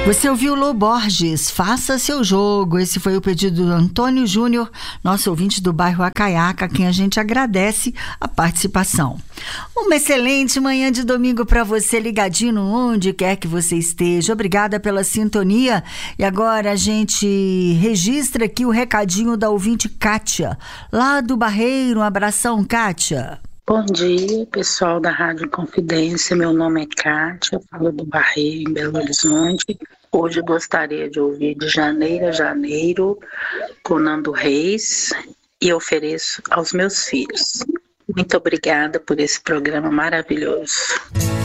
Você ouviu Lô Borges, Faça Seu Jogo. Esse foi o pedido do Antônio Júnior, nosso ouvinte do bairro Acaiaca, a quem a gente agradece a participação. Uma excelente manhã de domingo para você, ligadinho onde quer que você esteja. Obrigada pela sintonia. E agora a gente registra aqui o recadinho da ouvinte Kátia, lá do Barreiro. Um abração, Kátia. Bom dia, pessoal da Rádio Confidência. Meu nome é Kátia, falo do Barreiro, em Belo Horizonte. Hoje eu gostaria de ouvir De Janeiro a Janeiro, com Nando Reis, e ofereço aos meus filhos. Muito obrigada por esse programa maravilhoso.